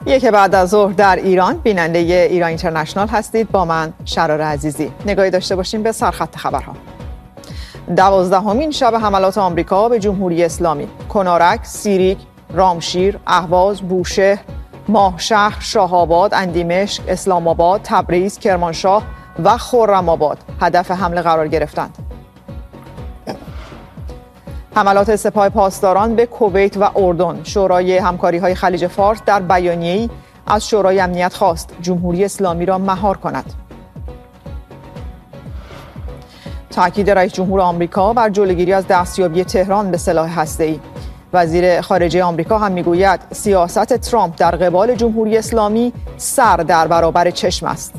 یک بعد از ظهر در ایران بیننده ایران اینترنشنال هستید. با من شرار عزیزی. نگاهی داشته باشیم به سرخط خبرها. 12مین شب حملات آمریکا به جمهوری اسلامی. کنارک، سیریک، رامشیر، اهواز، بوشهر، ماهشهر، شاهآباد، اندیمشک، اسلام آباد، تبریز، کرمانشاه و خرم‌آباد هدف حمله قرار گرفتند. حملات سپاه پاسداران به کویت و اردن. شورای همکاری‌های خلیج فارس در بیانیه‌ای از شورای امنیت خواست جمهوری اسلامی را مهار کند. تاکید رئیس جمهور آمریکا بر جلوگیری از دستیابی تهران به سلاح هسته‌ای. وزیر خارجه آمریکا هم میگوید سیاست ترامپ در قبال جمهوری اسلامی سر در برابر چشم است.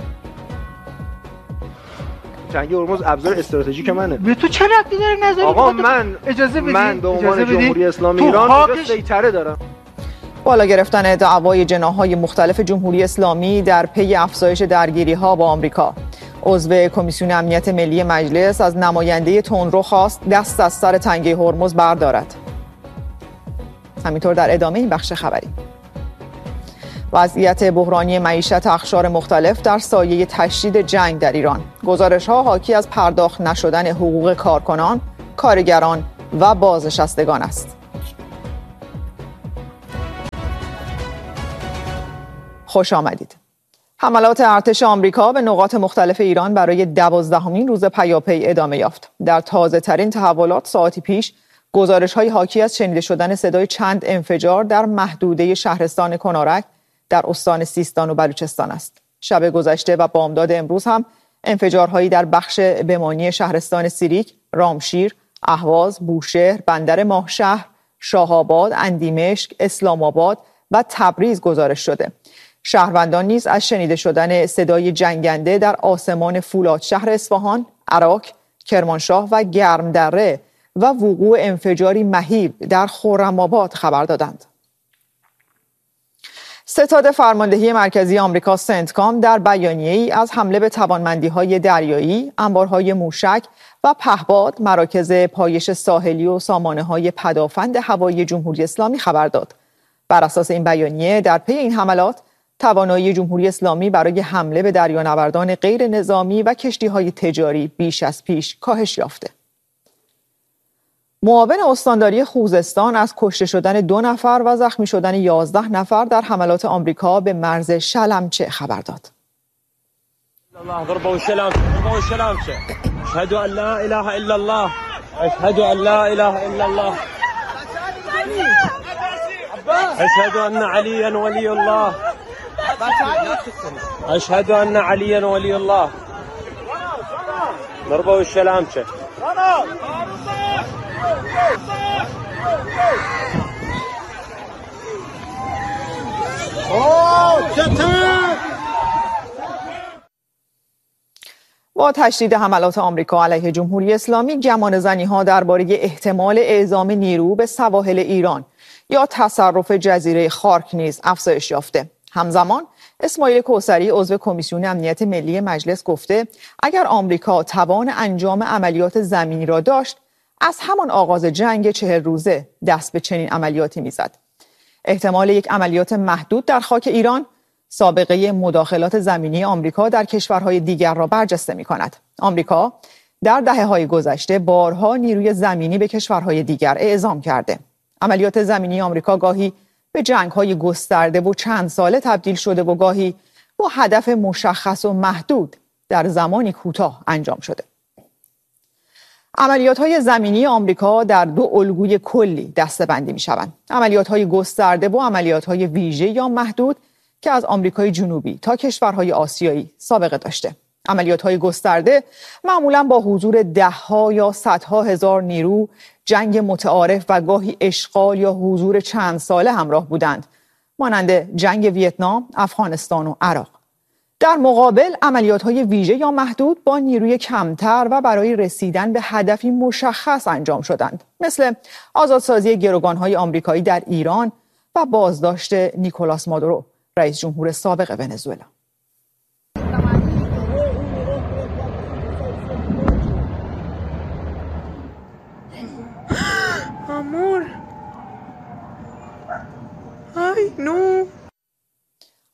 جنگ هرمز ابزار استراتژیک منه. به تو چه ربطی داره نظری؟ آقا من اجازه بدید. من به عنوان جمهوری اسلامی ایران اونجا سیطره دارم. بالا گرفتن دعوای جناح‌های مختلف جمهوری اسلامی در پی افزایش درگیری‌ها با آمریکا. عضو کمیسیون امنیت ملی مجلس از نماینده تندرو خواست دست از سر تنگه هرمز بردارد. همینطور در ادامه این بخش خبری. وضعیت بحرانی معیشت اقشار مختلف در سایه تشدید جنگ در ایران. گزارش‌ها حاکی از پرداخت نشدن حقوق کارکنان، کارگران و بازنشستگان است. خوش آمدید. حملات ارتش آمریکا به نقاط مختلف ایران برای 12مین روز پیاپی ادامه یافت. در تازه‌ترین تحولات ساعتی پیش گزارش‌های حاکی از شنیده شدن صدای چند انفجار در محدوده شهرستان کنارک در استان سیستان و بلوچستان است. شب گذشته و بامداد امروز هم انفجارهایی در بخش بمانی شهرستان سیریک، رامشیر، اهواز، بوشهر، بندر ماهشهر، شاهآباد، اندیمشک، اسلام آباد و تبریز گزارش شده. شهروندان نیز از شنیده شدن صدای جنگنده در آسمان فولاد شهر اصفهان، عراق، کرمانشاه و گرمدره و وقوع انفجاری مهیب در خرم‌آباد خبر دادند. ستاد فرماندهی مرکزی آمریکا سنتکام در بیانیه‌ای از حمله به توانمندی‌های دریایی، انبارهای موشک و پهپاد، مراکز پایش ساحلی و سامانه‌های پدافند هوایی جمهوری اسلامی خبر داد. بر اساس این بیانیه در پی این حملات توانایی جمهوری اسلامی برای حمله به دریانوردان غیر نظامی و کشتی‌های تجاری بیش از پیش کاهش یافته. معاون استانداری خوزستان از کشته شدن 2 نفر و زخمی شدن 11 نفر در حملات آمریکا به مرز شلمچه خبر داد. اشهد ان لا اله الا الله اشهد ان لا اله الا الله اشهد ان عليا ولي الله اشهد ان عليا ولي الله ضربوا الشلامچه. با تشدید حملات آمریکا علیه جمهوری اسلامی، گمانه‌زنی‌ها درباره احتمال اعزام نیرو به سواحل ایران یا تصرف جزیره خارک نیز افزایش یافته. همزمان اسماعیل کوثری عضو کمیسیون امنیت ملی مجلس گفته اگر آمریکا توان انجام عملیات زمینی را داشت، از همان آغاز جنگ 40 روزه دست به چنین عملیاتی میزد. احتمال یک عملیات محدود در خاک ایران سابقه مداخلات زمینی آمریکا در کشورهای دیگر را برجسته می‌کند. آمریکا در دهه‌های گذشته بارها نیروی زمینی به کشورهای دیگر اعزام کرده. عملیات زمینی آمریکا گاهی به جنگ‌های گسترده و چند ساله تبدیل شده و گاهی با هدف مشخص و محدود در زمانی کوتاه انجام شده. عملیات‌های زمینی آمریکا در 2 الگوی کلی دسته‌بندی می‌شوند. عملیات‌های گسترده و عملیات‌های ویژه یا محدود که از آمریکای جنوبی تا کشورهای آسیایی سابقه داشته. عملیات‌های گسترده معمولاً با حضور ده‌ها یا صدها هزار نیرو، جنگ متعارف و گاهی اشغال یا حضور چند ساله همراه بودند، مانند جنگ ویتنام، افغانستان و عراق. در مقابل عملیات‌های ویژه یا محدود با نیروی کمتر و برای رسیدن به هدفی مشخص انجام شدند، مثل آزادسازی گروگان‌های آمریکایی در ایران و بازداشت نیکولاس مادورو، رئیس جمهور سابق ونزوئلا. امور ای نو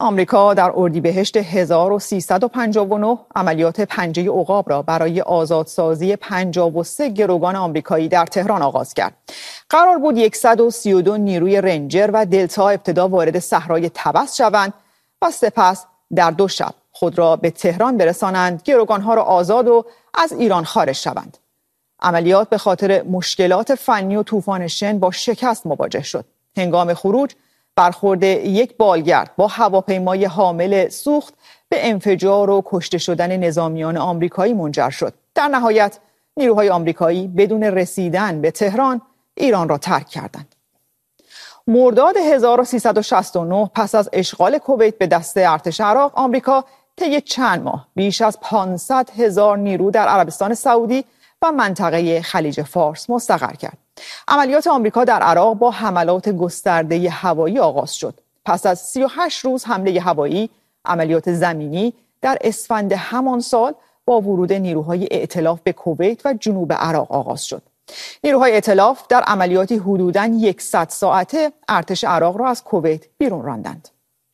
آمریکا در اردیبهشت 1359 عملیات پنجه عقاب را برای آزادسازی 53 گروگان آمریکایی در تهران آغاز کرد. قرار بود 132 نیروی رنجر و دلتا ابتدا وارد صحرای طبس شوند و سپس در 2 شب خود را به تهران برسانند، گروگانها را آزاد و از ایران خارج شوند. عملیات به خاطر مشکلات فنی و طوفان شن با شکست مواجه شد. هنگام خروج برخورد یک بالگرد با هواپیمای حامل سوخت به انفجار و کشته شدن نظامیان آمریکایی منجر شد. در نهایت نیروهای آمریکایی بدون رسیدن به تهران ایران را ترک کردند. مرداد 1369 پس از اشغال کویت به دست ارتش عراق، آمریکا طی چند ماه بیش از 500,000 نیرو در عربستان سعودی و منطقه خلیج فارس مستقر کرد. عملیات آمریکا در عراق با حملات گسترده هوایی آغاز شد. پس از 38 روز حمله هوایی، عملیات زمینی در اسفند همان سال با ورود نیروهای ائتلاف به کویت و جنوب عراق آغاز شد. نیروهای ائتلاف در عملیاتی حدوداً 100 ساعته ارتش عراق را از کویت بیرون راندند.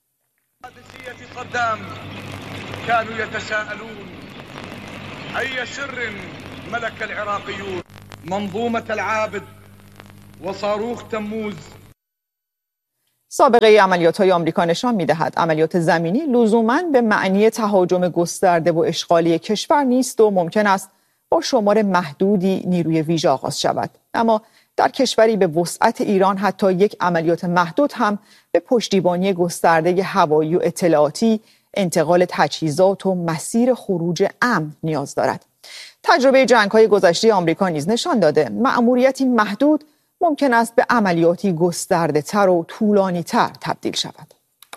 كانوا يتساءلون أي سر ملك العراقيون منظومة العابد وصاروخ تموز. سابقه عملیات‌های آمریکا نشان می‌دهد عملیات زمینی لزوماً به معنی تهاجم گسترده و اشغالی کشور نیست و ممکن است با شمار محدودی نیروی ویژه آغاز شود. اما در کشوری به وسعت ایران حتی یک عملیات محدود هم به پشتیبانی گسترده هوایی و اطلاعاتی، انتقال تجهیزات و مسیر خروج امن نیاز دارد. تجربه جنگ‌های گذشته آمریکا نیز نشان داده مأموریتی محدود ممکن است به عملیاتی گسترده‌تر و طولانی‌تر تبدیل شود.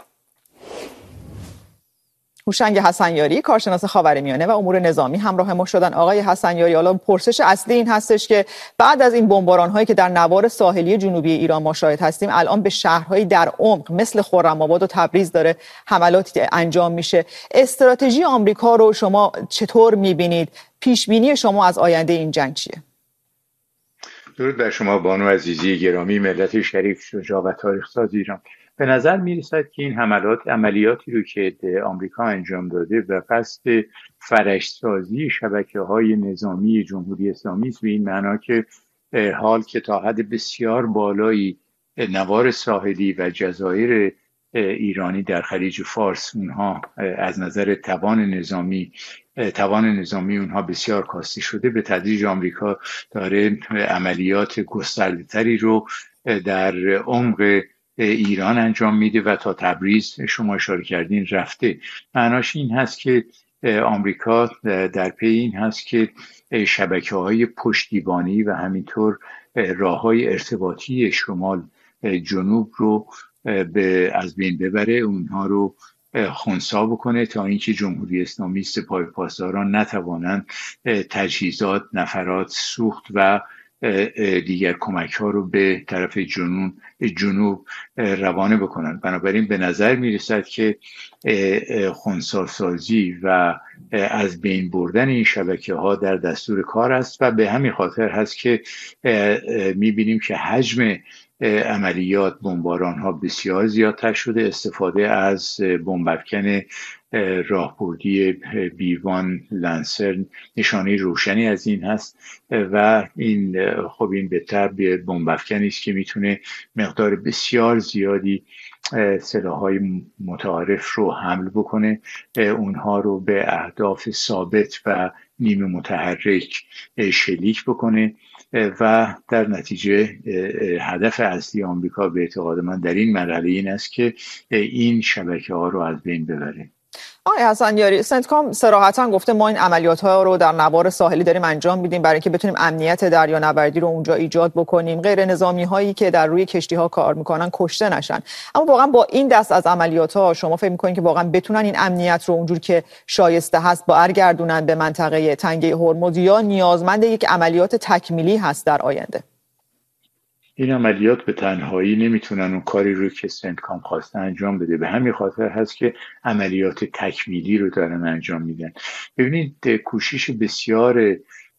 هوشنگ حسنیاری، کارشناس خاورمیانه و امور نظامی همراه ما شدن. آقای حسنیاری، حالا پرسش اصلی این هستش که بعد از این بمباران‌هایی که در نوار ساحلی جنوبی ایران ما شاهد هستیم، الان به شهرهای در عمق مثل خرم‌آباد و تبریز داره حملاتی انجام میشه. استراتژی آمریکا رو شما چطور می‌بینید؟ پیش‌بینی شما از آینده این جنگ چیه؟ درود بر شما بانو عزیزی گرامی، ملت شریف، شجاع و تاریخ‌ساز ایران. به نظر می‌رسد که این عملیاتی رو که آمریکا انجام داده و قصد فرش‌سازی شبکه‌های نظامی جمهوری اسلامی است، به این معنا که حال که تا حد بسیار بالایی نوار ساحلی و جزایر ایرانی در خلیج فارس اونها از نظر توان نظامی اونها بسیار کاسته شده، به تدریج آمریکا داره عملیات گسترده‌تری رو در عمق ایران انجام میده و تا تبریز شما اشاره کردین رفته. معناش این هست که آمریکا در پی این هست که شبکه‌های پشتیبانی و همینطور راه‌های ارتباطی شمال جنوب رو از بین ببره، اونها رو خنثی بکنه تا اینکه جمهوری اسلامی سپاه پاسداران نتوانند تجهیزات، نفرات، سوخت و دیگر کمک ها رو به طرف جنوب روانه بکنند. بنابراین به نظر می رسد که خنثی سازی و از بین بردن این شبکه ها در دستور کار است و به همین خاطر هست که می بینیم که حجم عملیات بمباران ها بسیار زیادتر شده. استفاده از بمب افکن راهبردی بیوان لنسر نشانه روشنی از این هست و این بهتر به بمب افکنی است که میتونه مقدار بسیار زیادی سلاح‌های متعارف رو حمل بکنه، اونها رو به اهداف ثابت و نیمه متحرک شلیک بکنه و در نتیجه هدف اصلی آمریکا به اعتقاد من در این مرحله این است که این شبکه‌ها رو از بین ببره. آقای حسنیاری، سنتکام صراحتاً گفته ما این عملیات‌ها رو در نوار ساحلی داریم انجام میدیم برای اینکه بتونیم امنیت دریانوردی رو اونجا ایجاد بکنیم، غیر نظامی‌هایی که در روی کشتی‌ها کار میکنن کشته نشن. اما واقعا با این دست از عملیات‌ها شما فکر میکنین که واقعا بتونن این امنیت رو اونجور که شایسته هست برگردونن به منطقه تنگه هرمز یا نیازمند یک عملیات تکمیلی هست در آینده؟ این عملیات به تنهایی نمیتونن اون کاری رو که سنتکام خواسته انجام بده. به همین خاطر هست که عملیات تکمیلی رو دارن انجام میدن. ببینید کوشش بسیار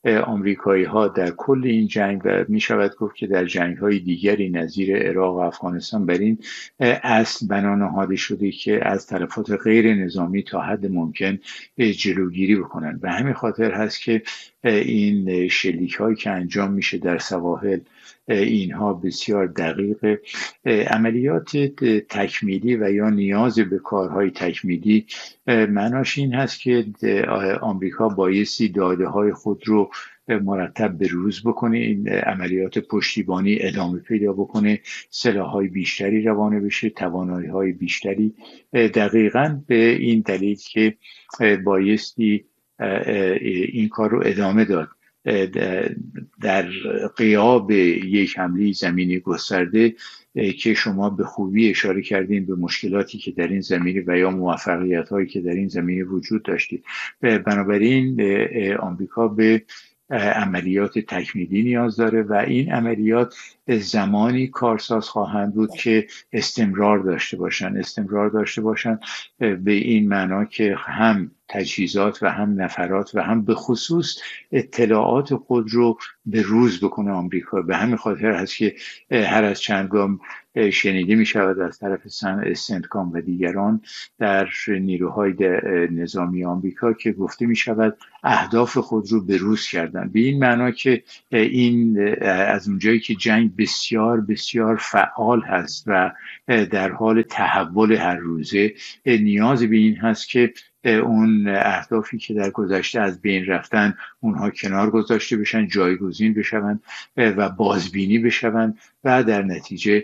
آمریکایی ها در کل این جنگ و می شود گفت که در جنگ های دیگری نظیر عراق و افغانستان بر این اصل بنا نهاده شده که از تلفات غیر نظامی تا حد ممکن جلوگیری بکنند. به همین خاطر هست که این شلیک هایی که انجام میشه در سواحل اینها بسیار دقیق. عملیات تکمیلی و یا نیاز به کارهای تکمیلی معناش این هست که آمریکا بایستی داده های خود رو مرتب به روز بکنه، این عملیات پشتیبانی ادامه پیدا بکنه، سلاح‌های بیشتری روانه بشه، توانایی‌های بیشتری، دقیقاً به این دلیل که بایستی این کار رو ادامه داد. در غیاب یک حمله زمینی گسترده که شما به خوبی اشاره کردین به مشکلاتی که در این زمینه و یا موفقیت‌هایی که در این زمینه وجود داشتید، بنابراین آمریکا به عملیات تکمیلی نیاز داره و این عملیات زمانی کارساز خواهند بود که استمرار داشته باشن به این معنا که هم تجهیزات و هم نفرات و هم به خصوص اطلاعات خود رو به روز بکنه آمریکا. به همین خاطر هست که هر از چند گام شنیده می شود از طرف سنتکام و دیگران در نیروهای نظامی آمریکا که گفته می شود اهداف خود رو به روز کردن، به این معنا که این از اونجایی که جنگ بسیار بسیار فعال هست و در حال تحول هر روزه، نیاز به این هست که اون اهدافی که در گذشته از بین رفتن اونها کنار گذاشته بشن، جایگزین بشن و بازبینی بشن و در نتیجه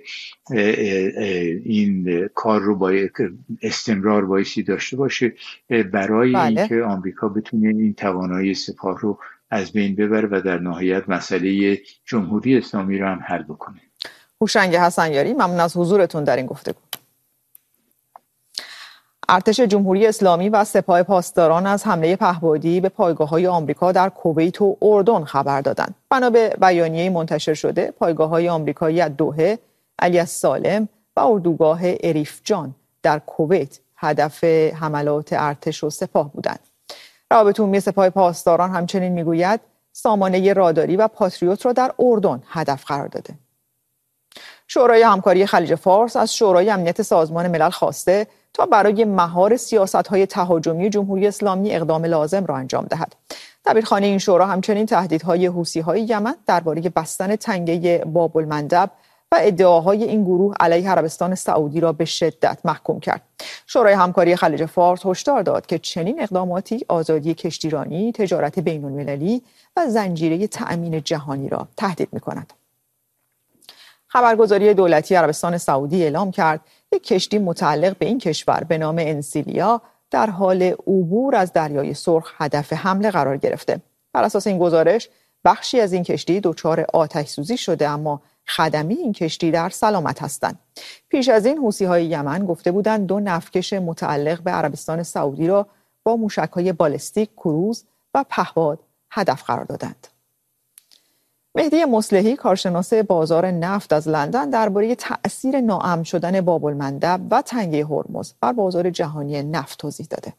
این کار رو باید استمرار بایستی داشته باشه برای اینکه آمریکا بتونه این توانایی سپاه رو از بین ببره و در نهایت مسئله جمهوری اسلامی رو هم حل بکنه. هوشنگ حسنیاری، ممنون از حضورتون در این گفتگو. ارتش جمهوری اسلامی و سپاه پاسداران از حمله پهپادی به پایگاه‌های آمریکا در کویت و اردن خبر دادند. بنا به بیانیه منتشر شده، پایگاه‌های آمریکایی از دوحه، علی السالم و اردوگاه اریف جان در کویت هدف حملات ارتش و سپاه بودند. روابط عمومی سپاه پاسداران همچنین میگوید سامانه راداری و پاتریوت را در اردن هدف قرار داده. شورای همکاری خلیج فارس از شورای امنیت سازمان ملل خواسته تا برای مهار سیاست‌های تهاجمی جمهوری اسلامی اقدام لازم را انجام دهد. دبیرخانه این شورا همچنین تهدیدهای حوثی‌های یمن درباره بستن تنگه باب المندب و ادعاهای این گروه علیه عربستان سعودی را به شدت محکوم کرد. شورای همکاری خلیج فارس هشدار داد که چنین اقداماتی آزادی کشتیرانی، تجارت بین‌المللی و زنجیره تأمین جهانی را تهدید می‌کند. خبرگزاری دولتی عربستان سعودی اعلام کرد یک کشتی متعلق به این کشور به نام انسیلیا در حال عبور از دریای سرخ هدف حمله قرار گرفته. بر اساس این گزارش بخشی از این کشتی دچار آتش سوزی شده، اما خدمه این کشتی در سلامت هستند. پیش از این حوثی‌های یمن گفته بودند 2 نفتکش متعلق به عربستان سعودی را با موشک‌های بالستیک، کروز و پهپاد هدف قرار دادند. مهدی مصلحی، کارشناس بازار نفت از لندن، درباره تأثیر ناامن شدن باب المندب و تنگه هرمز بر بازار جهانی نفت توضیح داده.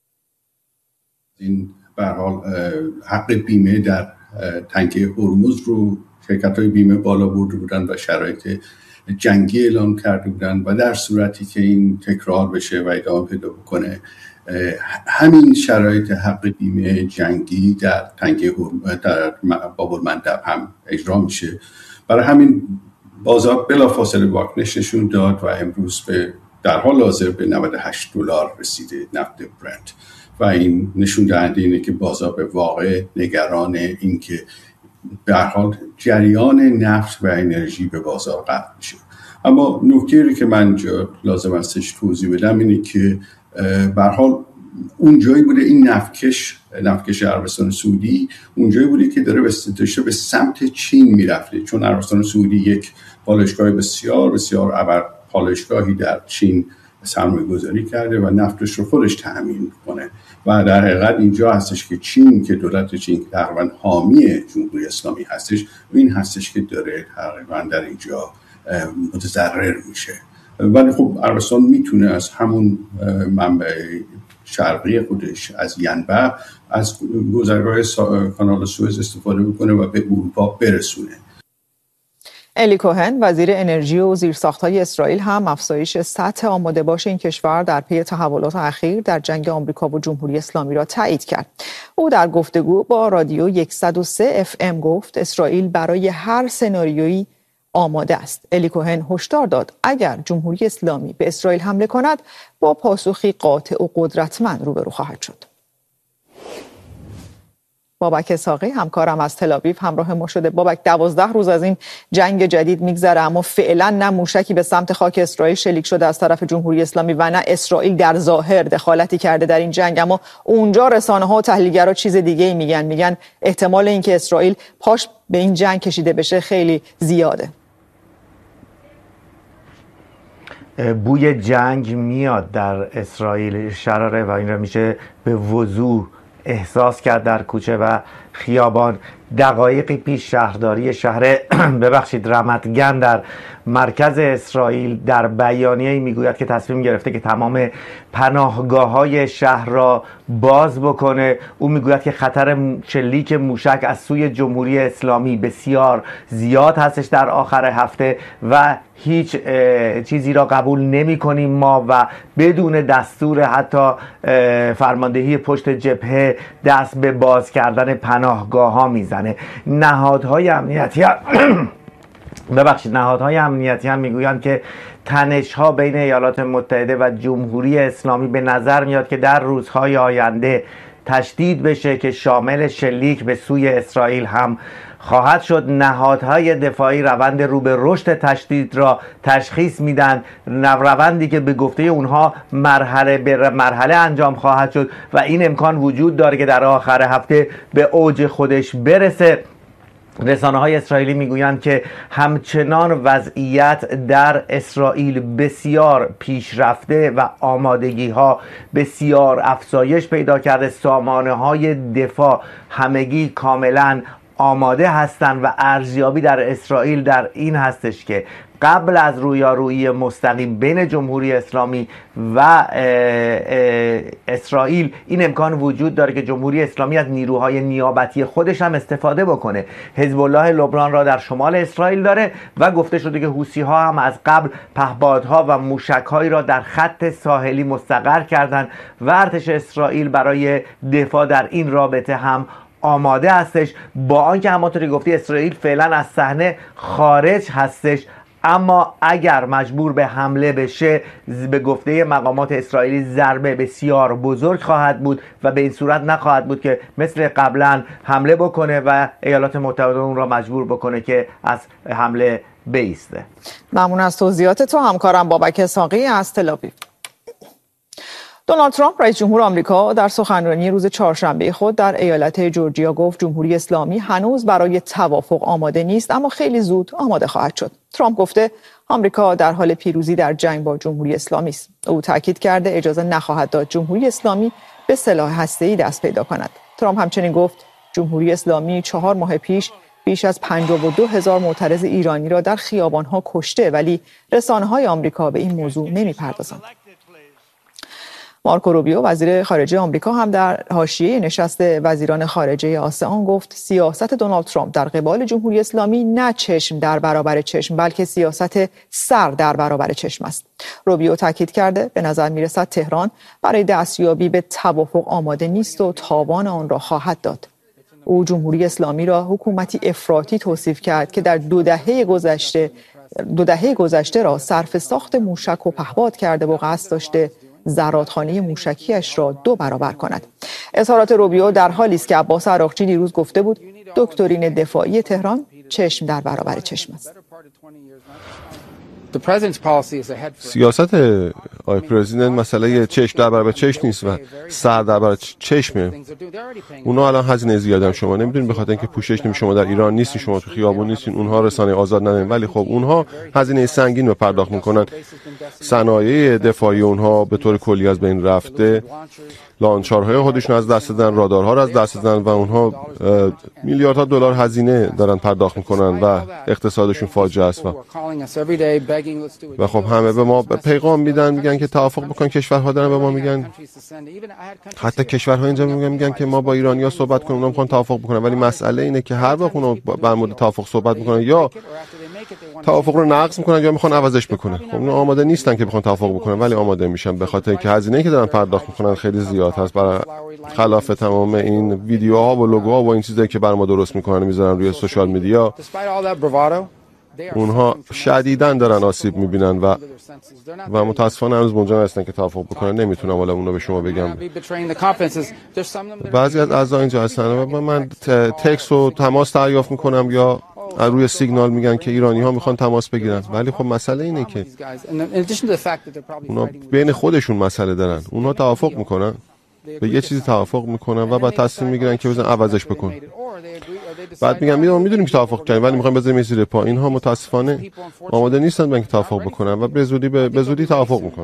این به هر حال حق بیمه در تنگه هرمز رو شرکت‌های بیمه بالا برده بودند و شرایط جنگی اعلام کرده بودند و در صورتی که این تکرار بشه و ادامه پیدا بکنه، همین شرایط حق بیمه جنگی در تنگه در باب المندب هم اجرا میشه. برای همین بازار بلافاصله واکنش نشون داد و امروز در حال حاضر به $98 رسیده نفت برنت و این نشون دهنده اینه که بازار به واقع نگران این که به هر حال جریان نفت و انرژی به بازار قطع میشه. اما نکته‌ای که من لازم استش توضیح بدم اینه که به هر حال اونجایی بوده این نفتکش عربستان سعودی اونجایی بوده که داشته به سمت چین میرفته، چون عربستان سعودی یک پالایشگاه بسیار بسیار ابر پالایشگاهی در چین سرمایه‌گذاری کرده و نفتش رو خودش تأمین کنه و در حقیقت اینجا هستش که چین، که دولت چین تقریبا حامی جمهوری اسلامی هستش، این هستش که داره تقریبا در اینجا متضرر میشه ولی خب عربستان میتونه از همون منبع شرقی خودش از ینبع از گذرگاه کانال سوئز استفاده بکنه و به اروپا برسونه. الی کوهن وزیر انرژی و زیرساخت‌های اسرائیل هم افزایش سطح آماده باش این کشور در پی تحولات اخیر در جنگ آمریکا و جمهوری اسلامی را تایید کرد. او در گفتگو با رادیو 103 FM گفت اسرائیل برای هر سناریویی آماده است. الی کوهن هشدار داد اگر جمهوری اسلامی به اسرائیل حمله کند با پاسخی قاطع و قدرتمند روبرو خواهد شد. بابک اسحاقی همکارم از تل آویو همراه ما شده. بابک، 12 روز از این جنگ جدید میگذره اما فعلا نه موشکی به سمت خاک اسرائیل شلیک شده از طرف جمهوری اسلامی و نه اسرائیل در ظاهر دخالتی کرده در این جنگ، اما اونجا رسانه‌ها و تحلیلگرا چیز دیگه‌ای میگن احتمال اینکه اسرائیل پاش به این جنگ کشیده بشه خیلی زیاده. بوی جنگ میاد در اسرائیل شراره و این را میشه به وضوح احساس کرد در کوچه و خیابان. دقایقی پیش شهرداری شهر رمتگن در مرکز اسرائیل در بیانیه‌ای میگوید که تصمیم گرفته که تمام پناهگاه‌های شهر را باز بکنه. او میگوید که خطر شلیک موشک از سوی جمهوری اسلامی بسیار زیاد هستش در آخر هفته و هیچ چیزی را قبول نمی کنیم ما و بدون دستور حتی فرماندهی پشت جبهه دست به باز کردن پناهگاه‌ها میزنه. نهادهای امنیتی هم میگویند که تنش‌ها بین ایالات متحده و جمهوری اسلامی به نظر میاد که در روزهای آینده تشدید بشه که شامل شلیک به سوی اسرائیل هم خواهد شد. نهادهای دفاعی روند رو به رشد تشدید را تشخیص میدن، روندی که به گفته اونها مرحله به مرحله انجام خواهد شد و این امکان وجود داره که در آخر هفته به اوج خودش برسه. رسانه‌های اسرائیلی میگویند که همچنان وضعیت در اسرائیل بسیار پیشرفته و آمادگی‌ها بسیار افزایش پیدا کرده. سامانه‌های دفاع همگی کاملاً آماده هستند و ارزیابی در اسرائیل در این هستش که قبل از رویارویی مستقیم بین جمهوری اسلامی و اسرائیل این امکان وجود داره که جمهوری اسلامی از نیروهای نیابتی خودش هم استفاده بکنه. حزب الله لبنان را در شمال اسرائیل داره و گفته شده که حوثی‌ها هم از قبل پهپادها و موشک‌هایی را در خط ساحلی مستقر کردند و ارتش اسرائیل برای دفاع در این رابطه هم آماده هستش. با آنکه همونطوری گفتی اسرائیل فعلا از صحنه خارج هستش، اما اگر مجبور به حمله بشه به گفته مقامات اسرائیلی ضربه بسیار بزرگ خواهد بود و به این صورت نخواهد بود که مثل قبلا حمله بکنه و ایالات متحده اون را مجبور بکنه که از حمله بایسته. ممنون از توضیحات تو همکارم بابک اسحاقی از تل آویو. دونالد ترامپ رئیس جمهور آمریکا در سخنرانی روز چهارشنبه خود در ایالت جورجیا گفت جمهوری اسلامی هنوز برای توافق آماده نیست اما خیلی زود آماده خواهد شد. ترامپ گفته آمریکا در حال پیروزی در جنگ با جمهوری اسلامی است. او تاکید کرده اجازه نخواهد داد جمهوری اسلامی به سلاح هسته‌ای دست پیدا کند. ترامپ همچنین گفت جمهوری اسلامی 4 ماه پیش بیش از 52,000 معترض ایرانی را در خیابان‌ها کشته ولی رسانه‌های آمریکا به این موضوع نمی‌پردازند. مارکو روبیو وزیر خارجه آمریکا هم در حاشیه نشست وزیران خارجه آسئان گفت سیاست دونالد ترامپ در قبال جمهوری اسلامی نه چشم در برابر چشم بلکه سیاست سر در برابر چشم است. روبیو تاکید کرده به نظر میرسد تهران برای دستیابی به توافق آماده نیست و تاوان آن را خواهد داد. او جمهوری اسلامی را حکومتی افراطی توصیف کرد که در دو دهه گذشته را صرف ساخت موشک و پهپاد کرده و قصد داشته زرادخانه موشکیش را 2 برابر کند. اظهارات روبیو در حالی است که عباس عراقچی دیروز گفته بود دکترین دفاعی تهران چشم در برابر چشم است. سیاست آقای پرزیدنت مسئله چشم در برابر چشم نیست و سر در برابر چشمه. اونا الان هزینه زیادی هم شما نمیدونید، به خاطر اینکه پوشش نمی، شما در ایران نیستین، شما تو خیابون نیستین، اونها رسانه آزاد ندارن، ولی خب اونها هزینه سنگین رو پرداخت میکنن. صنایع دفاعی اونها به طور کلی از بین رفته، لانچارهای خودشون از دست دادن، رادارها رو از دست دادن و اونها میلیاردها دلار هزینه دارن پرداخت میکنن و اقتصادشون فاجعه است. و خب همه به ما پیغام میدن، میگن که توافق بکن. کشورها دارن به ما میگن، حتی کشورها اینجا میگن که ما با ایرانی‌ها صحبت کنیم، اونا میخوان توافق بکنن. ولی مسئله اینه که هر وقت اونا در مورد توافق صحبت میکنن یا توافق رو نقض میکنن یا میخوان عوضش بکنن. خب اونا آماده نیستن که بخوان توافق بکنن، ولی آماده میشن به خاطر اینکه هزینه‌ای که دارن پرداخت میکنن خیلی زیاد هست، برای خلاف تمام این ویدیوها و لوگوها و این چیزایی که بر ما درست میکنن میذارن روی سوشال میدیا. اونها شدیداً دارن آسیب میبینن و متاسفانه هنوز اونجا هستن که توافق بکنن. نمیتونم حالا اونو به شما بگم. بعضی از اعضا اینجا هستن و من تکست و تماس دریافت میکنم یا روی سیگنال میگن که ایرانی ها میخوان تماس بگیرن، ولی خب مسئله اینه که اونا بین خودشون مسئله دارن. اونا توافق میکنن، به یه چیزی توافق میکنن و بعد تصمیم میگیرن که بزن عوضش بکن. بعد میگم میدونیم که توافق کردیم ولی میخوایم بذاریم زیر پا. اینها متاسفانه آماده نیستن که توافق بکنن و به زودی توافق میکنن.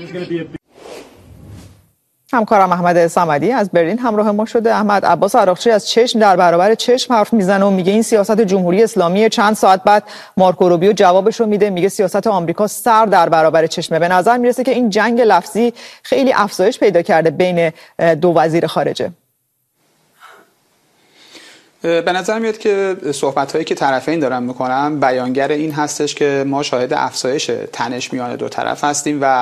همکارم احمد صمدی از برلین همراه ما شده. احمد، عباس عراقچی از چشم در برابر چشم حرف میزنه و میگه این سیاست جمهوری اسلامی. چند ساعت بعد مارکو روبیو جوابش رو میده، میگه سیاست آمریکا سر در برابر چشمه. به نظر میرسه که این جنگ لفظی خیلی افزایش پیدا کرده بین دو وزیر خارجه. به نظر میاد که صحبت‌هایی که طرفین دارن میکنن بیانگر این هستش که ما شاهد افزایش تنش میان دو طرف هستیم و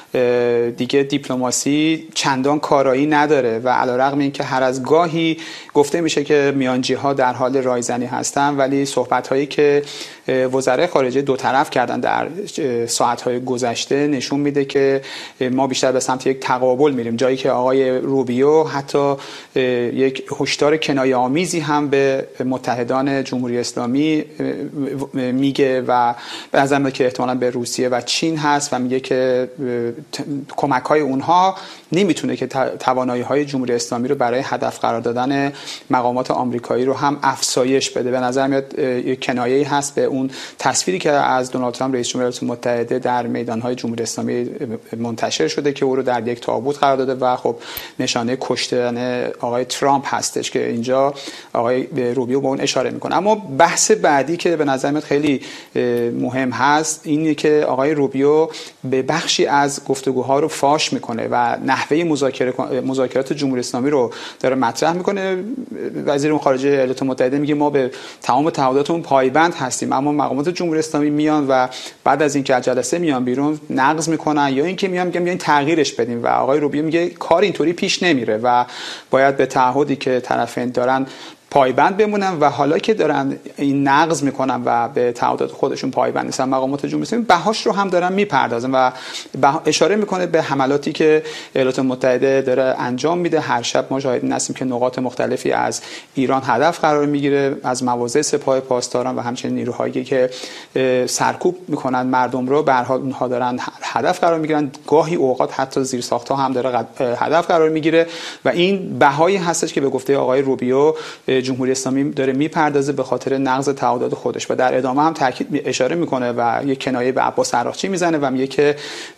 دیگه دیپلماسی چندان کارایی نداره و علیرغم اینکه هر از گاهی گفته میشه که میانجی‌ها در حال رایزنی هستن، ولی صحبت‌هایی که وزرای خارجه دو طرف کردن در ساعت‌های گذشته نشون میده که ما بیشتر به سمت یک تقابل میریم، جایی که آقای روبیو حتی یک هشدار کنایه‌آمیزی هم به متحدان جمهوری اسلامی میگه و به نظر میاد که احتمالاً به روسیه و چین هست و میگه که کمک‌های اونها نمیتونه که توانایی‌های جمهوری اسلامی رو برای هدف قرار دادن مقامات آمریکایی رو هم افزایش بده. به نظر میاد یک کنایه‌ای هست به اون تصویری که از دونالد ترامپ رئیس جمهور ایالات متحده در میدان‌های جمهوری اسلامی منتشر شده که او رو در یک تابوت قرار داده و خب نشانه کشتن آقای ترامپ هستش که اینجا آقای روبیو به اون اشاره میکنه. اما بحث بعدی که به نظر میاد خیلی مهم هست اینه که آقای روبیو به بخشی از گفتگوها رو فاش میکنه و نحوه مذاکرات جمهوری اسلامی رو داره مطرح میکنه. وزیر خارجه ایالات متحده میگه ما به تمام تعهداتمون پایبند هستیم، اما مقامات جمهوری اسلامی میان و بعد از اینکه از جلسه میان بیرون نقض میکنن یا اینکه میگن بیاین تغییرش بدیم و آقای روبیو میگه کار اینطوری پیش نمیره و باید به تعهدی که طرفین دارن پایبند بمونن و حالا که دارن این نقض میکنن و به تعهدات خودشون پایبند نیستن مقامات جمهوری اسلامی بهاش رو هم دارن میپردازن و اشاره میکنه به حملاتی که ایالات متحده داره انجام میده. هر شب ما شاهد هستیم که نقاط مختلفی از ایران هدف قرار میگیره، از مواضع سپاه پاسداران و همچنین نیروهایی که سرکوب میکنن مردم رو، به هر حال اونها دارن هدف قرار میگیرن. گاهی اوقات حتی زیرساخت‌ها هم داره هدف قرار میگیره و این بهایی هستش که به گفته آقای روبیو جمهوری اسلامی داره میپردازه به خاطر نقض تعهدات خودش و در ادامه هم تاکید اشاره میکنه و یک کنایه به عباس عراقچی میزنه و میگه که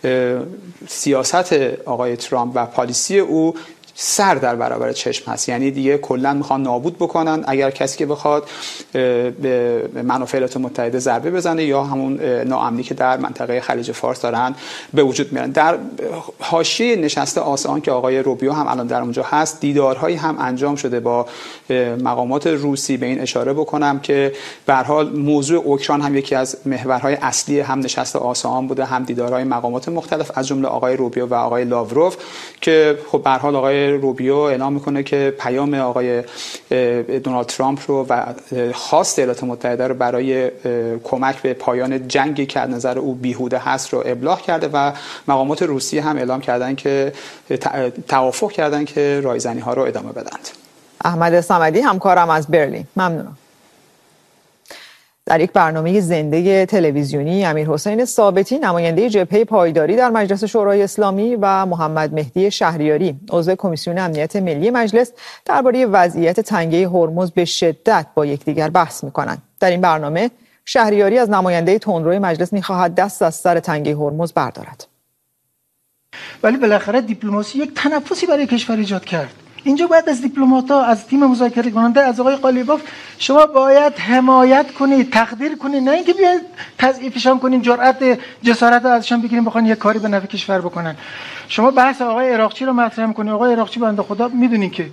سیاست آقای ترامپ و پالیسی او سر در برابر چشم هست، یعنی دیگه کلا میخوان نابود بکنن اگر کسی که بخواد به منافع ایالات متحده ضربه بزنه یا همون ناامنی که در منطقه خلیج فارس دارن به وجود میارن. در حاشیه نشست آسان که آقای روبیو هم الان در اونجا هست دیدارهایی هم انجام شده با مقامات روسی. به این اشاره بکنم که به هر حال موضوع اوکراین هم یکی از محورهای اصلی هم نشست آسان بوده، هم دیدارهای مقامات مختلف از جمله آقای روبیو و آقای لاوروف که خب به هر حال آقای روبیو اعلام میکنه که پیام آقای دونالد ترامپ رو و خواست ایالات متحده رو برای کمک به پایان جنگی که از نظر او بیهوده هست رو ابلاغ کرده و مقامات روسی هم اعلام کردن که توافق کردن که رایزنی ها رو ادامه بدند. احمد صمدی همکارم از برلین، ممنونم. در یک برنامه زنده تلویزیونی امیرحسین ثابتی نماینده جبهه پایداری در مجلس شورای اسلامی و محمد مهدی شهریاری عضو کمیسیون امنیت ملی مجلس درباره وضعیت تنگه هرمز به شدت با یکدیگر بحث می‌کنند. در این برنامه شهریاری از نماینده تندروی مجلس می‌خواهد دست از سر تنگه هرمز بردارد. ولی بالاخره دیپلماسی یک تنفسی برای کشور ایجاد کرد. اینجا باید از دیپلمات‌ها، از تیم مذاکره کننده، از آقای قالیباف شما باید حمایت کنید، تقدیر کنید، نه اینکه بیاید تضعیفشان کنین، جرأت جسارت ازشان بگیرین بخوان یک کاری به نفع کشور بکنن. شما بحث آقای عراقچی رو مطرح می‌کنید. آقای عراقچی بنده خدا میدونین که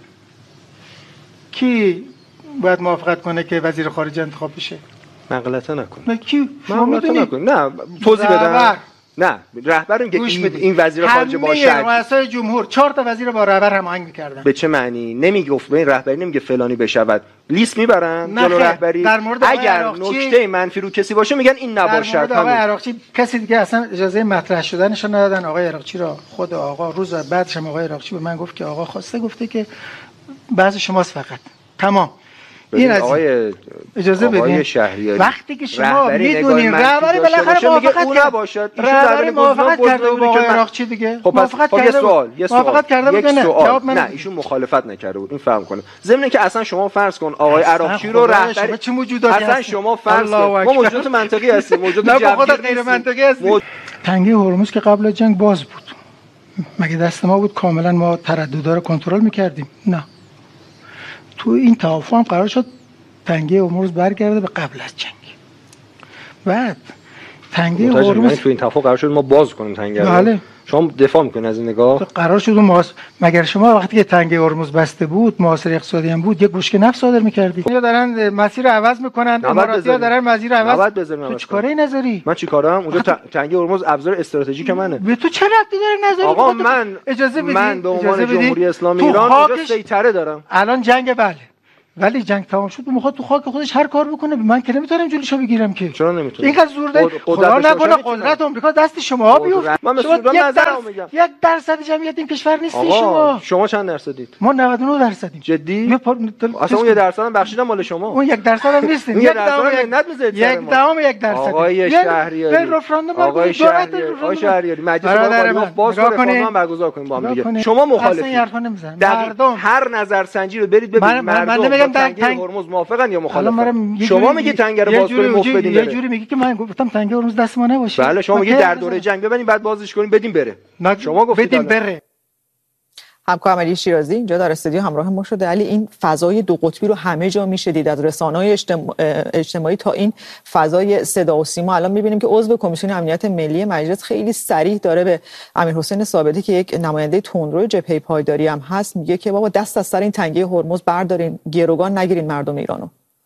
کی باید موافقت کنه که وزیر خارجه انتخاب بشه؟ من غلطه نکنم. نه کی؟ شما میدونید؟ نه توضیح بدم. نه رهبر میگه این وزیر خارجه با شرط رؤسای جمهور 4 تا وزیر با رهبر هماهنگ می‌کردن. به چه معنی؟ نمیگفت به این رهبری نمیگه فلانی بشود. لیست میبرن جلو رهبری. اگر نکته منفی رو کسی باشه میگن این نباشد. در مورد آقای عراقچی کسی دیگه اصلا اجازه مطرح شدنش ندادن. آقای عراقچی را خود آقا روز بعدش هم آقای عراقچی به من گفت که آقا خواسته گفته که بعض شماست فقط. تمام. این آقای اجازه بدین وقتی که شما میدونین رهبری بالاخره موافقت کرد، رهبری موافقت کرده با آقای عراقچی دیگه. خب موافقت کرده موافقت کرده بود نه ایشون مخالفت نکرده بود. این فهم کنه. ضمن که اصلا شما فرض کن آقای عراقچی رو رهبری چه موجوداتی اصلا شما فرض کن ما موجودات منطقی هستیم، موجودات غیر منطقی هستیم. تنگه هرمز که قبل از جنگ باز بود. مگه دست ما بود کاملا ما ترددها رو کنترل می‌کردیم؟ نه. تو این توافق هم قرار شد تنگه هرمز برگرده به قبل از جنگ. بعد تنگه هرمز تو این توافق قرار شد ما باز کنیم تنگه. بله. شما دفاع میکنید از این نگاه؟ قرار شد مگر شما وقتی که تنگه هرمز بسته بود، محاصره اقتصادی هم بود، یک گوشک نفت صادر می‌کردید. یا دارن مسیر عوض میکنن، اماراتی‌ها دارن مسیر عوض. تو چیکاره نذاری؟ من چیکارم؟ اونجا تنگه هرمز ابزار استراتژیک منه. به تو چه ربطی داره نذاری؟ آقا من اجازه بدید. من به عنوان جمهوری اسلامی ایران اونجا سیطره دارم. الان جنگ بله. ولی جنگ تمام شد میخواد تو خاک خودش هر کار بکنه. من که نمیتونم جلوشو بگیرم که. چرا نمیتونی؟ اینقدر زور داری. خدا نکنه قدرت آمریکا دست شما بیفته. من به سودان نظرم میگم 1% جمعیت این کشور نیستی شما. شما چند درصدید؟ ما 99%. جدی؟ اصلا اون 1% هم بخشیدم مال شما. اون 1% هم نیستیم. 1% منت میذارید. 1% آقای شهریاری. آقای شهریاری مجلس قالیباف باز رفراندوم برگزار کنیم با هم دیگه. شما مخالفید. مردم هر نظرسنجی رو برید ببینید. مردم تنگه هرمز موافقن یا مخالفن؟ شما میگی تنگه رو باز کنیم مفت بدیم بره. یه جوری میگی که من گفتم تنگه هرمز دست ما نباشه. بله شما میگی در دوره جنگ ببینیم بعد بازش کنیم بدیم بره. شما گفتید بدیم بره. همکارم علی شیرازی اینجا در استودیو همراه ما شده. علی این فضای دو قطبی رو همه جا میشدید، از رسانه‌های اجتماعی تا این فضای صدا و سیما. الان میبینیم که عضو کمیسیون امنیت ملی مجلس خیلی صریح داره به امیرحسین ثابتی که یک نماینده تندرو جبهه پایداری هم هست میگه که بابا دست از سر این تنگه هرمز بردارین، گروگان نگیرین مردم ایرانو.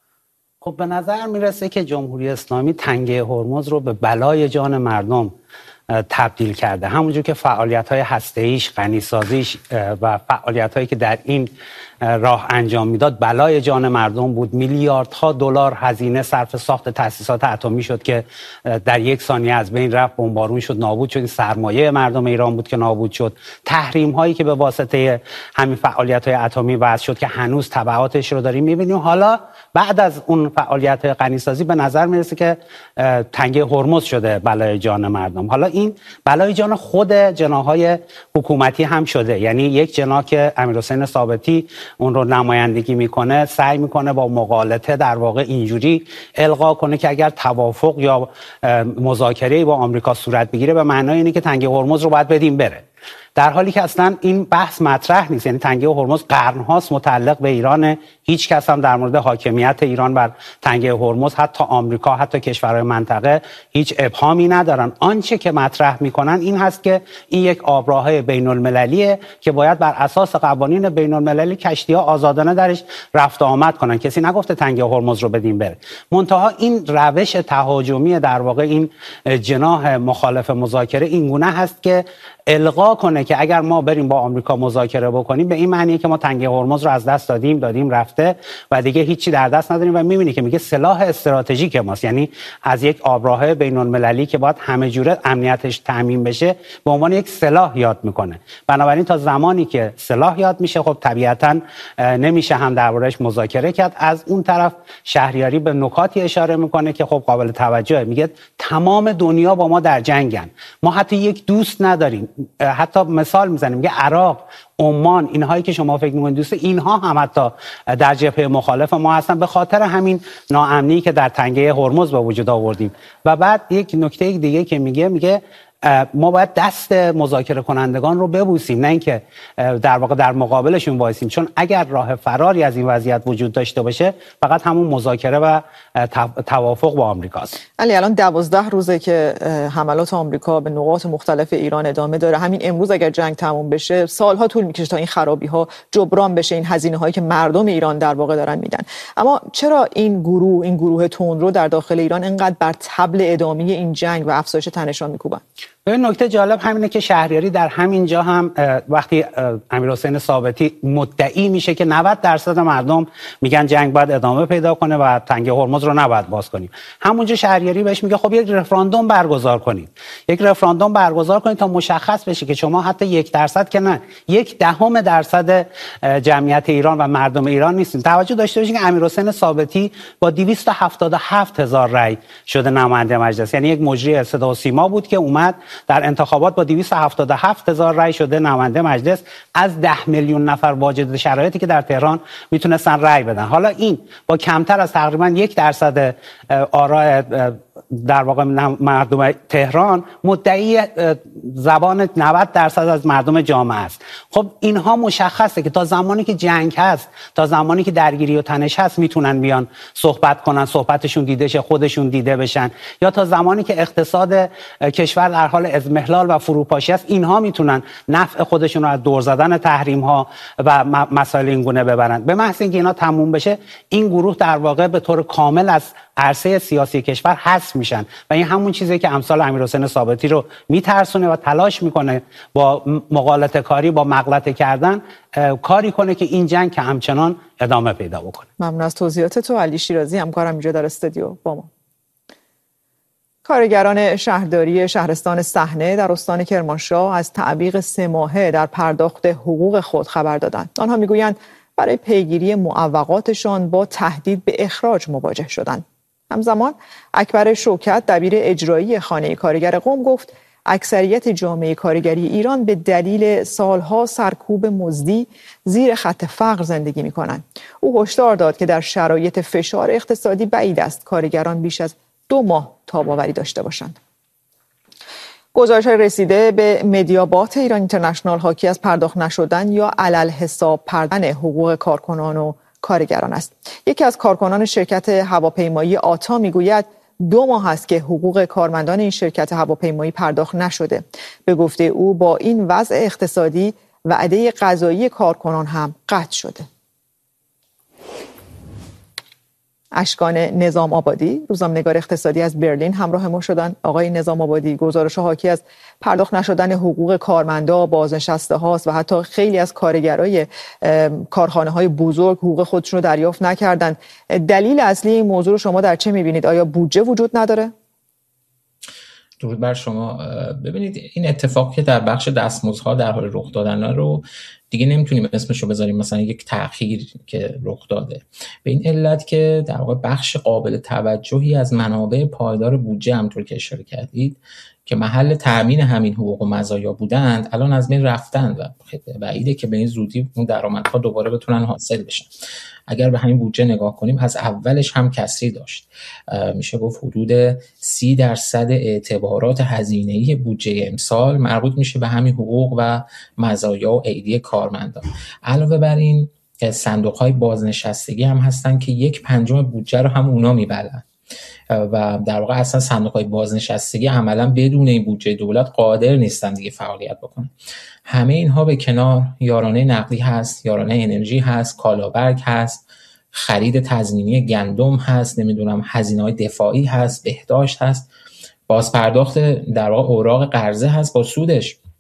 خب به نظر میرسه که جمهوری اسلامی تنگه هرمز رو به بلای جان مردم تبدیل کرده. همونجور که فعالیت‌های هسته‌ایش، غنی‌سازیش و فعالیت‌هایی که در این راه انجام میداد بلای جان مردم بود. میلیاردها دلار هزینه صرف ساخت تأسیسات اتمی شد که در یک ثانیه از بین رفت، بمبارون شد، نابود شد. این سرمایه مردم ایران بود که نابود شد. تحریم هایی که به واسطه همین فعالیت‌های اتمی وضع شد که هنوز تبعاتش رو داریم می‌بینیم. حالا بعد از اون فعالیت‌های غنی‌سازی به نظر میرسه که تنگه هرمز شده بلای جان مردم. حالا این بلای جان خود جناح‌های حکومتی هم شده. یعنی یک جناح که امیرحسین ثابتی اون رو نمایندگی میکنه سعی میکنه با مغالطه در واقع اینجوری القا کنه که اگر توافق یا مذاکره با آمریکا صورت بگیره به معنای اینه که تنگه هرمز رو باید بدیم بره، در حالی که اصلا این بحث مطرح نیست. یعنی تنگه هرمز قرن‌هاست متعلق به ایران. هیچ کس هم در مورد حاکمیت ایران بر تنگه هرمز، حتی آمریکا، حتی کشورهای منطقه، هیچ ابهامی ندارن. آنچه که مطرح میکنن این هست که این یک آبراهه بین‌المللیه که باید بر اساس قوانین بین‌المللی کشتی‌ها آزادانه درش رفت و آمد کنن. کسی نگفته تنگه هرمز رو بدیم بره. منتها این روش تهاجمی در واقع این جناح مخالف مذاکره این گونه هست که القا ادعا کنه که اگر ما بریم با آمریکا مذاکره بکنیم به این معنیه که ما تنگه هرمز رو از دست دادیم رفته و دیگه هیچی در دست نداریم و می‌بینی که میگه سلاح استراتژیک ماست، یعنی از یک آبراهه بین‌المللی که باید همه جوره امنیتش تامین بشه به عنوان یک سلاح یاد میکنه. بنابراین تا زمانی که سلاح یاد میشه خب طبیعتاً نمیشه هم درباره‌اش مذاکره کرد. از اون طرف شهریاری به نکاتی اشاره میکنه که خب قابل توجهه، میگه تمام دنیا با ما در جنگن، ما حتی یک دوست نداریم. حتی مثال میزنیم میگه عراق، عمان، اینهایی که شما فکر میکنید دوست، اینها هم حتی در جبهه مخالف ما هستن به خاطر همین ناامنی که در تنگه هرمز به وجود آوردیم. و بعد یک نکته دیگه که میگه ما باید دست مذاکره کنندگان رو ببوسیم، نه اینکه در واقع در مقابلشون وایسیم، چون اگر راه فراری از این وضعیت وجود داشته باشه فقط همون مذاکره و توافق با آمریکاست. علی الان 12 روزه که حملات آمریکا به نقاط مختلف ایران ادامه داره. همین امروز اگر جنگ تموم بشه سالها طول میکشه تا این خرابی‌ها جبران بشه، این هزینه‌هایی که مردم ایران در واقع دارن میدن. اما چرا این گروه تندرو در داخل ایران اینقدر بر طبل ادامه این جنگ و افزایش تنش‌ها میکوبن؟ این نکته جالب همینه که شهریاری در همین جا هم وقتی امیرحسین ثابتی مدعی میشه که 90% مردم میگن جنگ باید ادامه پیدا کنه و تنگه هرمز رو نباید باز کنیم، همونجا شهریاری بهش میگه خب یک رفراندوم برگزار کنید، تا مشخص بشه که شما حتی 1% که نه 0.1% جمعیت ایران و مردم ایران نیستین. توجه داشته باشید که امیرحسین ثابتی با 277,000 رأی شده نماینده مجلس، یعنی یک مجری صدا و سیما بود که اومد در انتخابات با 277,000 رأی شده نماینده مجلس از 10 میلیون نفر واجد شرایطی که در تهران میتونستن رأی بدن. حالا این با کمتر از تقریبا 1% آراء در واقع مردم تهران مدعی زبان 90% از مردم جامعه است. خب اینها مشخصه که تا زمانی که جنگ هست، تا زمانی که درگیری و تنش هست میتونن بیان صحبت کنن، صحبتشون دیده شه، خودشون دیده بشن، یا تا زمانی که اقتصاد کشور در حال اضمحلال و فروپاشی است اینها میتونن نفع خودشون رو از دور زدن تحریم ها و مسائل این گونه ببرن. به محض اینکه اینا تموم بشه این گروه در واقع به طور کامل از عرصه سیاسی کشور حذف میشن و این همون چیزی که امثال امیرحسین ثابتی رو میترسونه و تلاش میکنه با مغالطه کاری، با مغلطه کردن کاری کنه که این جنگ که همچنان ادامه پیدا بکنه. ممنون از توضیحات تو. علی شیرازی همکارم اینجا در استودیو با ما. کارگران شهرداری شهرستان صحنه در استان کرمانشاه از تعویق 3 ماهه در پرداخت حقوق خود خبر دادند. آنها میگویند برای پیگیری معوقاتشان با تهدید به اخراج مواجه شدند. همزمان اکبر شوکت دبیر اجرایی خانه کارگر قم گفت اکثریت جامعه کارگری ایران به دلیل سالها سرکوب مزدی زیر خط فقر زندگی می‌کنند. او هشدار داد که در شرایط فشار اقتصادی بعید است کارگران بیش از 2 ماه تاب‌آوری داشته باشند. گزارش رسیده به مدیابات ایران اینترنشنال حاکی از پرداخت نشدن یا علل حساب پرداختن حقوق کارکنان و کارگران است. یکی از کارکنان شرکت هواپیمایی آتا میگوید 2 ماه است که حقوق کارمندان این شرکت هواپیمایی پرداخت نشده. به گفته او با این وضع اقتصادی وعده غذایی کارکنان هم قطع شده. اشکان نظام آبادی، روزنامه‌نگار اقتصادی از برلین همراه ما شدن. آقای نظام آبادی، گزارش حاکی از پرداخت نشدن حقوق کارمندا، بازنشسته هاست و حتی خیلی از کارگرای کارخانه‌های بزرگ حقوق خودشون رو دریافت نکردن. دلیل اصلی این موضوع رو شما در چه می‌بینید؟ آیا بودجه وجود نداره؟ درود بر شما. ببینید این اتفاقی که در بخش دستمزدها در حال رخ دادن رو دیگه نمیتونیم اسمشو بذاریم مثلا یک تأخیر که رخ داده، به این علت که در واقع بخش قابل توجهی از منابع پایدار بودجه همونطور که اشاره کردید که محل تأمین همین حقوق و مزایا بودند الان از بین رفتن و بعیده که به این زودی اون درآمدها دوباره بتونن حاصل بشن. اگر به همین بودجه نگاه کنیم از اولش هم کسری داشت، میشه گفت حدود 30% اعتبارات هزینه‌ای بودجه امسال مربوط میشه به همین حقوق و مزایا و ایدی کارمندان. علاوه بر این صندوق‌های بازنشستگی هم هستن که 1/5 بودجه رو هم اونا میبرن و در واقع اصلا صندوق‌های بازنشستگی عملاً بدون این بودجه دولت قادر نیستن دیگه فعالیت بکنن. همه اینها به کنار یارانه نقدی هست، یارانه انرژی هست، کالابرگ هست، خرید تضمینی گندم هست، نمیدونم هزینه‌های دفاعی هست، بهداشت هست، بازپرداخت در واقع اوراق قرضه هست با سودش.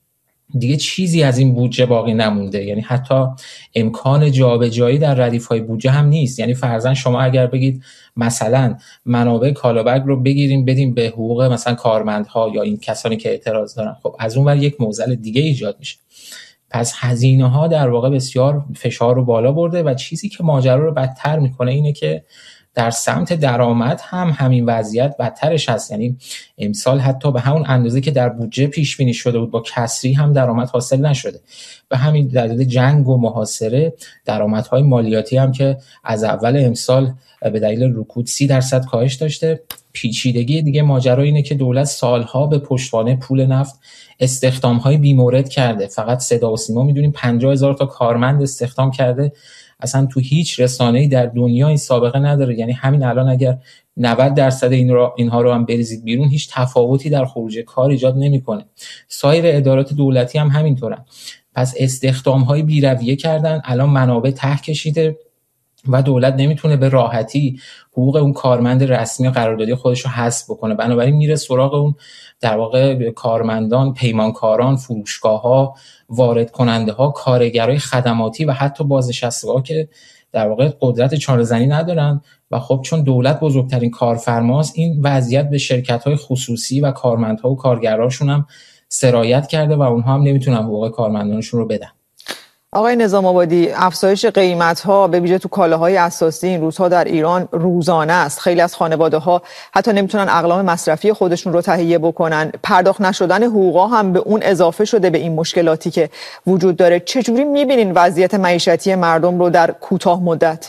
دیگه چیزی از این بودجه باقی نمونده، یعنی حتی امکان جابجایی در ردیف‌های بودجه هم نیست. یعنی فرضاً شما اگر بگید مثلا منابع کالابگ رو بگیریم بدیم به حقوق مثلا کارمندها یا این کسانی که اعتراض دارن، خب از اون ور یک معضل دیگه ایجاد میشه. پس هزینه‌ها در واقع بسیار فشار رو بالا برده و چیزی که ماجرا رو بدتر میکنه اینه که در سمت درآمد هم همین وضعیت بدترش هست. یعنی امسال حتی به همون اندازه که در بودجه پیش بینی شده بود با کسری هم درآمد حاصل نشده. به همین دلیل جنگ و محاصره درآمدهای مالیاتی هم که از اول امسال به دلیل رکود 30% کاهش داشته. پیچیدگی دیگه ماجرا اینه که دولت سالها به پشتوانه پول نفت استخدام‌های بی‌مورد کرده. فقط صدا و سیما می‌دونیم 50,000 تا کارمند استخدام کرده. اصلا تو هیچ رسانه‌ای در دنیا این سابقه نداره. یعنی همین الان اگر 90% اینها رو هم بریزید بیرون هیچ تفاوتی در خروج کار ایجاد نمی‌کنه. سایر ادارات دولتی هم همینطورن. پس استخدام‌های بی‌رویه کردن، الان منابع ته کشیده و دولت نمیتونه به راحتی حقوق اون کارمند رسمی قراردادی خودش رو حذف بکنه. بنابراین میره سراغ اون در واقع کارمندان، پیمانکاران، فروشگاه‌ها، وارد کننده‌ها، کارگرای خدماتی و حتی بازنشسته‌ها که در واقع قدرت چاره‌زنی ندارن و خب چون دولت بزرگترین کارفرماست این وضعیت به شرکت‌های خصوصی و کارمندها و کارگراشون هم سرایت کرده و اونها هم نمیتونن حقوق کارمندانشون رو بدن. آقای نظام آبادی، افزایش قیمت‌ها به ویژه تو کالاهای اساسی این روزها در ایران روزانه است. خیلی از خانواده‌ها حتی نمیتونن اقلام مصرفی خودشون رو تهیه بکنن. پرداخت نشدن حقوقا هم به اون اضافه شده به این مشکلاتی که وجود داره. چجوری می‌بینین وضعیت معیشتی مردم رو در کوتاه مدت؟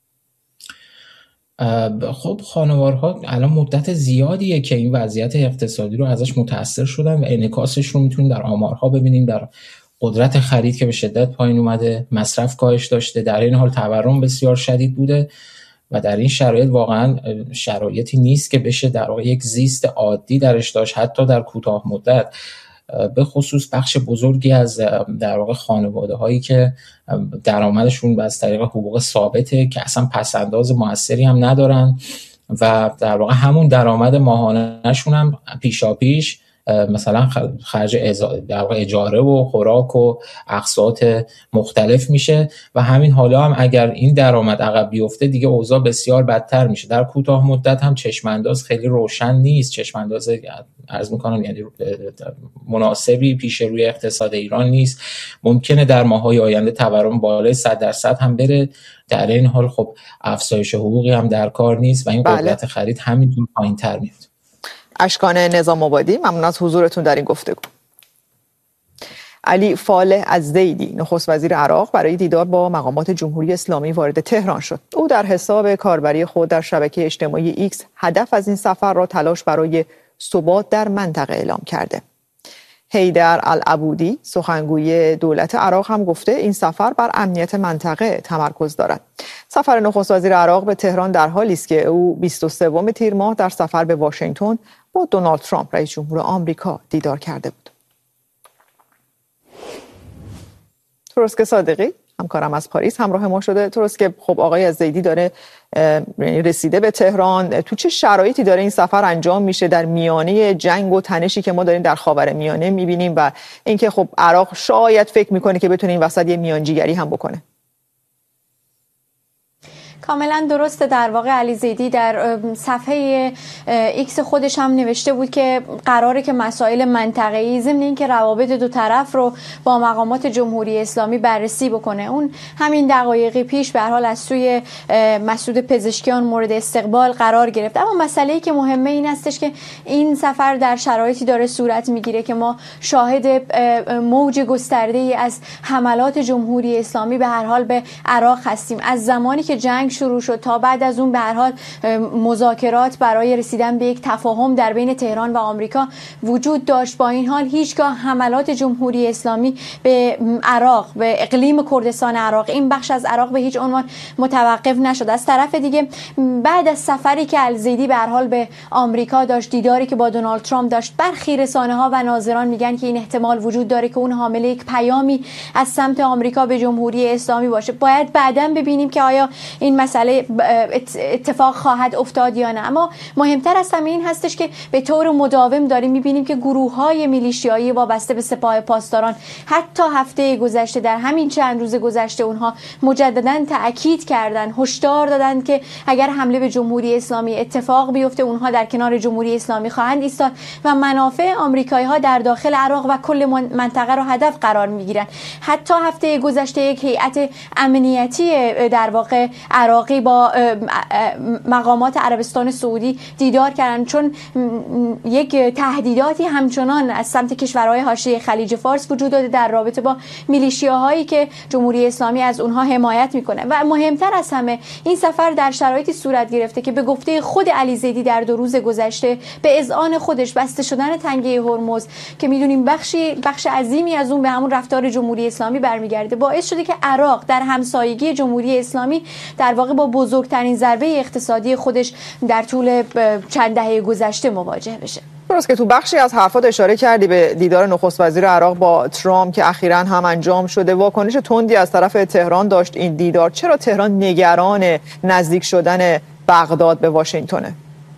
خب خانوارها الان مدت زیادیه که این وضعیت اقتصادی رو ازش متأثر شدن و انعکاسش رو میتونیم در آمارها ببینیم. در قدرت خرید که به شدت پایین اومده، مصرف کاهش داشته، در این حال تورم بسیار شدید بوده و در این شرایط واقعا شرایطی نیست که بشه در واقع یک زیست عادی درش داشت حتی در کوتاه مدت. به خصوص بخش بزرگی از در واقع خانواده هایی که درآمدشون از طریق حقوق ثابته که اصلا پس‌انداز موثری هم ندارن و در واقع همون درآمد ماهانه‌شون هم پیشاپیش مثلا خرج اجاره و خوراک و اقساط مختلف میشه و همین حالا هم اگر این درآمد عقب بیفته دیگه اوضاع بسیار بدتر میشه. در کوتاه مدت هم چشمانداز خیلی روشن نیست، چشمانداز عرض میکنم یعنی مناسبی پیش روی اقتصاد ایران نیست. ممکنه در ماه‌های آینده تورم بالای 100% هم بره. در این حال خب افزایش حقوقی هم در کار نیست و این قدرت خرید همینطور پایین‌تر میاد. اشکان نظام آبادی، ممنون از حضورتون در این گفتگو. علی فالح الزیدی، نخست وزیر عراق، برای دیدار با مقامات جمهوری اسلامی وارد تهران شد. او در حساب کاربری خود در شبکه اجتماعی ایکس هدف از این سفر را تلاش برای ثبات در منطقه اعلام کرده. حیدر العبودی، سخنگوی دولت عراق، هم گفته این سفر بر امنیت منطقه تمرکز دارد. سفر نخست وزیر عراق به تهران در حالی است که او 23 تیر ماه در سفر به واشنگتن با دونالد ترامپ رئیس جمهور آمریکا دیدار کرده بود. تروسک صادقی، همکارم از پاریس، همراه ما شده. تروسک، خب آقای الزیدی داره رسیده به تهران، تو چه شرایطی داره این سفر انجام میشه در میانه جنگ و تنشی که ما داریم در خاورمیانه میبینیم و اینکه خب عراق شاید فکر میکنه که بتونه این وسط یه میانجیگری هم بکنه؟ کاملا درسته. در واقع علی زیدی در صفحه ایکس خودش هم نوشته بود که قراره که مسائل منطقه‌ای ضمن اینکه روابط دو طرف رو با مقامات جمهوری اسلامی بررسی بکنه. اون همین دقایقی پیش به هر حال از سوی مسعود پزشکیان مورد استقبال قرار گرفت. اما مسئله‌ای که مهمه این هستش که این سفر در شرایطی داره صورت میگیره که ما شاهد موج گسترده‌ای از حملات جمهوری اسلامی به هر حال به عراق هستیم. از زمانی که جنگ شروع شد تا بعد از اون به هر حال مذاکرات برای رسیدن به یک تفاهم در بین تهران و آمریکا وجود داشت. با این حال هیچگاه حملات جمهوری اسلامی به عراق، به اقلیم کردستان عراق، این بخش از عراق به هیچ عنوان متوقف نشد. از طرف دیگه بعد از سفری که الزیدی به هر حال به آمریکا داشت، دیداری که با دونالد ترامپ داشت، برخی رسانه‌ها و ناظران میگن که این احتمال وجود داره که اون حامل یک پیامی از سمت آمریکا به جمهوری اسلامی باشه. باید بعداً ببینیم که آیا این مسئله اتفاق خواهد افتاد یا نه. اما مهمتر از همه این هستش که به طور مداوم داریم میبینیم که گروه‌های میلیشیایی وابسته به سپاه پاسداران حتی هفته گذشته، در همین چند روز گذشته، اونها مجدداً تأکید کردن، هشدار دادن که اگر حمله به جمهوری اسلامی اتفاق بیفته اونها در کنار جمهوری اسلامی خواهند ایستاد و منافع آمریکایی‌ها در داخل عراق و کل منطقه رو هدف قرار میگیرن. حتی هفته گذشته یک هیئت امنیتی در واقع عراقی با مقامات عربستان سعودی دیدار کردن، چون یک تهدیداتی همچنان از سمت کشورهای حاشیه خلیج فارس وجود داره در رابطه با میلیشیاهایی که جمهوری اسلامی از اونها حمایت میکنه. و مهمتر از همه این سفر در شرایطی صورت گرفته که به گفته خود علی زیدی در 2 روز گذشته به اذعان خودش بسته شدن تنگه هرمز که میدونیم بخش عظیمی از اون به همون رفتار جمهوری اسلامی برمیگرده، باعث شده که عراق در همسایگی جمهوری اسلامی در واقع با بزرگترین ضربه اقتصادی خودش در طول چند دهه گذشته مواجه بشه. درست که تو بخشی از حرفات اشاره کردی به دیدار نخست وزیر عراق با ترامپ که اخیراً هم انجام شده. واکنش تندی از طرف تهران داشت این دیدار. چرا تهران نگران نزدیک شدن بغداد به واشنگتونه؟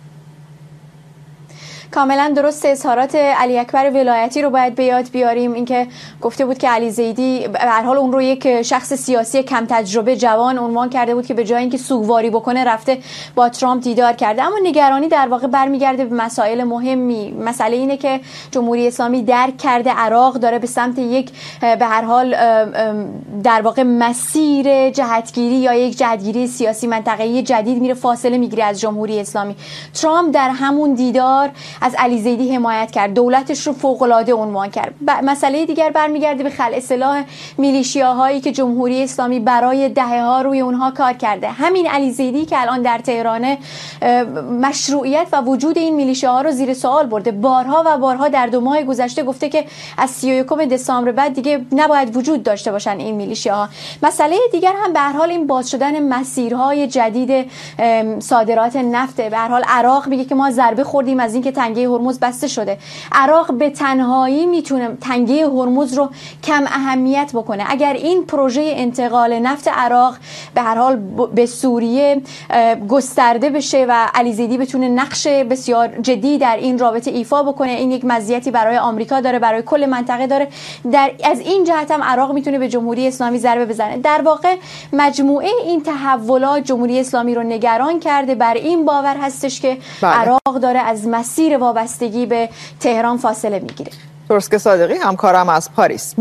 کاملا درست. اظهارات علی اکبر ولایتی رو باید به یاد بیاریم، اینکه گفته بود که علی زیدی به هر حال اون رو یک شخص سیاسی کم تجربه جوان عنوان کرده بود که به جای اینکه سوگواری بکنه رفته با ترامپ دیدار کرده. اما نگرانی در واقع برمیگرده به مسائل مهمی. مسئله اینه که جمهوری اسلامی درک کرده عراق داره به سمت یک به هر حال در واقع مسیر جهتگیری یا یک جهتگیری سیاسی منطقه‌ای جدید میره، فاصله میگیره از جمهوری اسلامی. ترامپ در همون دیدار از علی زیدی حمایت کرد، دولتش رو فوق‌العاده عنوان کرد. مسئله دیگر برمیگرده به خلع سلاح میلیشیاهایی که جمهوری اسلامی برای دهه‌ها روی اونها کار کرده. همین علی زیدی که الان در تهران مشروعیت و وجود این میلیشیاها رو زیر سوال برده. بارها و بارها در 2 ماه گذشته گفته که از 31 دسامبر بعد دیگه نباید وجود داشته باشن این میلیشیاها. مسئله دیگر هم به هر حال این باز شدن مسیرهای جدید صادرات نفت. به هر حال عراق میگه که ما ضربه خوردیم از اینکه تنگه هرمز بسته شده. عراق به تنهایی میتونه تنگه هرمز رو کم اهمیت بکنه. اگر این پروژه انتقال نفت عراق به هر حال به سوریه گسترده بشه و علی زیدی بتونه نقش بسیار جدی در این رابطه ایفا بکنه، این یک مزیتی برای آمریکا داره، برای کل منطقه داره. از این جهت هم عراق میتونه به جمهوری اسلامی ضربه بزنه. در واقع مجموعه این تحولات جمهوری اسلامی رو نگران کرده. بر این باور هستش که عراق داره از مسیر وابستگی به تهران فاصله میگیره. ترسک صادقی همکارم از پاریس.